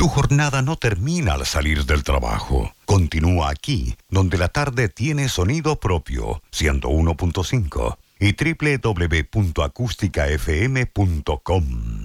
Tu jornada no termina al salir del trabajo. Continúa aquí, donde la tarde tiene sonido propio, 101.5 y www.acusticafm.com.